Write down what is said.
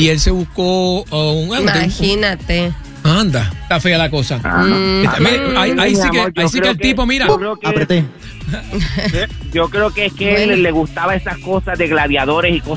y él se buscó Imagínate. Anda, está fea la cosa. Ahí sí que el tipo, mira. Apreté. Yo creo que es que él le gustaba esas cosas de gladiadores y cosas